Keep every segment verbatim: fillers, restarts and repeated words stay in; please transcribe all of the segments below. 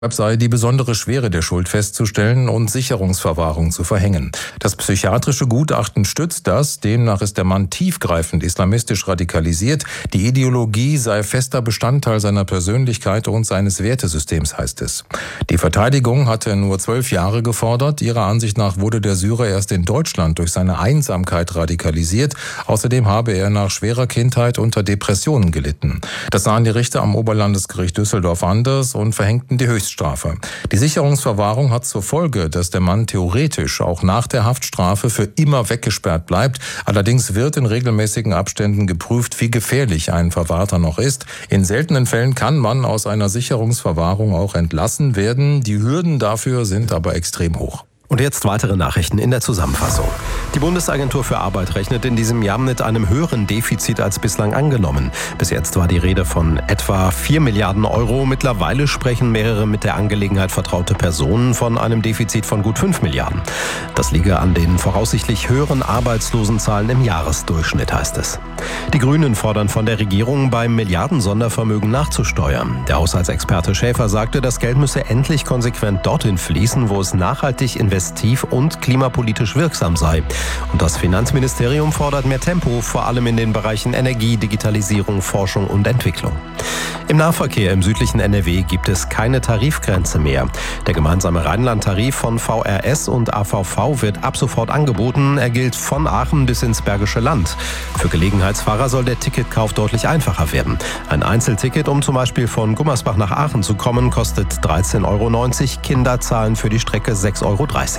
sei die besondere Schwere der Schuld festzustellen und Sicherungsverwahrung zu verhängen. Das psychiatrische Gutachten stützt das. Demnach ist der Mann tiefgreifend islamistisch radikalisiert. Die Ideologie sei fester Bestandteil seiner Persönlichkeit und seines Wertesystems, heißt es. Die Verteidigung hatte nur zwölf Jahre gefordert. Ihrer Ansicht nach wurde der Syrer erst in Deutschland durch seine Einsamkeit radikalisiert. Außerdem habe er nach schwerer Kindheit unter Depressionen gelitten. Das sahen die Richter am Oberlandesgericht Düsseldorf anders und verhängten die Höchststrafe. Die Sicherungsverwahrung hat zur Folge, dass der Mann theoretisch auch nach der Haftstrafe für immer weggesperrt bleibt. Allerdings wird in regelmäßigen Abständen geprüft, wie gefährlich ein Verwahrter noch ist. In seltenen Fällen kann man aus einer Sicherungsverwahrung auch entlassen werden. Die Hürden dafür sind aber extrem hoch. Und jetzt weitere Nachrichten in der Zusammenfassung. Die Bundesagentur für Arbeit rechnet in diesem Jahr mit einem höheren Defizit als bislang angenommen. Bis jetzt war die Rede von etwa vier Milliarden Euro. Mittlerweile sprechen mehrere mit der Angelegenheit vertraute Personen von einem Defizit von gut fünf Milliarden. Das liege an den voraussichtlich höheren Arbeitslosenzahlen im Jahresdurchschnitt, heißt es. Die Grünen fordern von der Regierung, beim Milliarden-Sondervermögen nachzusteuern. Der Haushaltsexperte Schäfer sagte, das Geld müsse endlich konsequent dorthin fließen, wo es nachhaltig investiert und klimapolitisch wirksam sei. Und das Finanzministerium fordert mehr Tempo, vor allem in den Bereichen Energie, Digitalisierung, Forschung und Entwicklung. Im Nahverkehr im südlichen N R W gibt es keine Tarifgrenze mehr. Der gemeinsame Rheinland-Tarif von V R S und A V V wird ab sofort angeboten. Er gilt von Aachen bis ins Bergische Land. Für Gelegenheitsfahrer soll der Ticketkauf deutlich einfacher werden. Ein Einzelticket, um zum Beispiel von Gummersbach nach Aachen zu kommen, kostet dreizehn Euro neunzig. Kinder zahlen für die Strecke sechs Euro dreißig.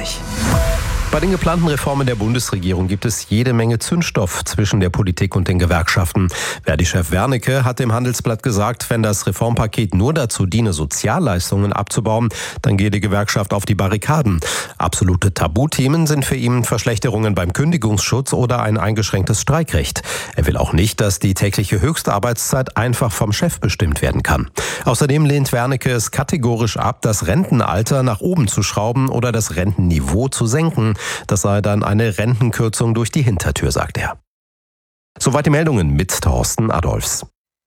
Bei den geplanten Reformen der Bundesregierung gibt es jede Menge Zündstoff zwischen der Politik und den Gewerkschaften. Verdi-Chef Wernicke hat dem Handelsblatt gesagt, wenn das Reformpaket nur dazu diene, Sozialleistungen abzubauen, dann gehe die Gewerkschaft auf die Barrikaden. Absolute Tabuthemen sind für ihn Verschlechterungen beim Kündigungsschutz oder ein eingeschränktes Streikrecht. Er will auch nicht, dass die tägliche Höchstarbeitszeit einfach vom Chef bestimmt werden kann. Außerdem lehnt Wernicke es kategorisch ab, das Rentenalter nach oben zu schrauben oder das Rentenniveau zu senken. Das sei dann eine Rentenkürzung durch die Hintertür, sagt er. Soweit die Meldungen mit Thorsten Adolfs.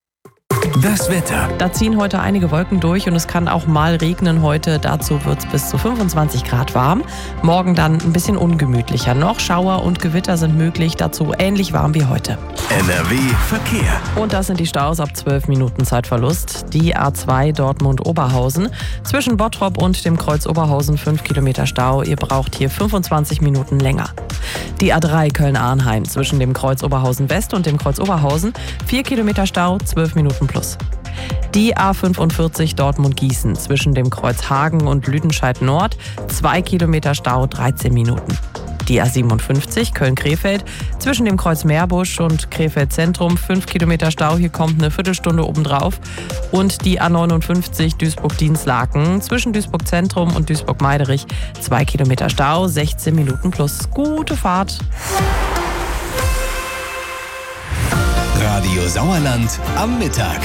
Das Wetter. Da ziehen heute einige Wolken durch und es kann auch mal regnen heute. Dazu wird es bis zu fünfundzwanzig Grad warm. Morgen dann ein bisschen ungemütlicher noch. Schauer und Gewitter sind möglich. Dazu ähnlich warm wie heute. N R W Verkehr. Und das sind die Staus ab zwölf Minuten Zeitverlust. Die A zwei Dortmund-Oberhausen. Zwischen Bottrop und dem Kreuz Oberhausen fünf Kilometer Stau. Ihr braucht hier fünfundzwanzig Minuten länger. Die A drei Köln-Arnheim. Zwischen dem Kreuz Oberhausen West und dem Kreuz Oberhausen vier Kilometer Stau, zwölf Minuten plus. Die A fünfundvierzig Dortmund-Gießen. Zwischen dem Kreuz Hagen und Lüdenscheid Nord zwei Kilometer Stau, dreizehn Minuten. Die A siebenundfünfzig Köln-Krefeld. Zwischen dem Kreuz Meerbusch und Krefeld Zentrum fünf Kilometer Stau. Hier kommt eine Viertelstunde obendrauf. Und die A neunundfünfzig Duisburg-Dienstlaken. Zwischen Duisburg Zentrum und Duisburg-Meiderich zwei Kilometer Stau, sechzehn Minuten plus. Gute Fahrt. Radio Sauerland am Mittag.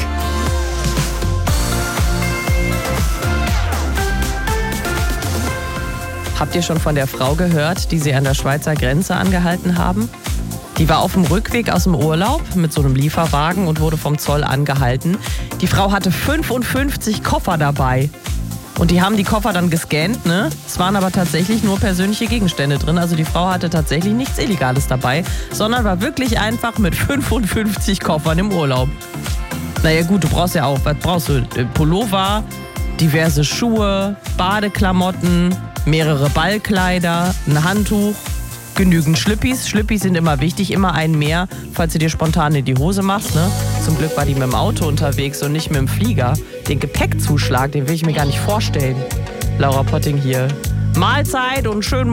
Habt ihr schon von der Frau gehört, die sie an der Schweizer Grenze angehalten haben? Die war auf dem Rückweg aus dem Urlaub mit so einem Lieferwagen und wurde vom Zoll angehalten. Die Frau hatte fünfundfünfzig Koffer dabei. Und die haben die Koffer dann gescannt, ne? Es waren aber tatsächlich nur persönliche Gegenstände drin. Also die Frau hatte tatsächlich nichts Illegales dabei, sondern war wirklich einfach mit fünfundfünfzig Koffern im Urlaub. Naja gut, du brauchst ja auch, was brauchst du? Pullover, diverse Schuhe, Badeklamotten, mehrere Ballkleider, ein Handtuch, genügend Schlüppis. Schlüppis sind immer wichtig, immer einen mehr, falls du dir spontan in die Hose machst, ne? Zum Glück war die mit dem Auto unterwegs und nicht mit dem Flieger. Den Gepäckzuschlag, den will ich mir gar nicht vorstellen. Laura Potting hier. Mahlzeit und schön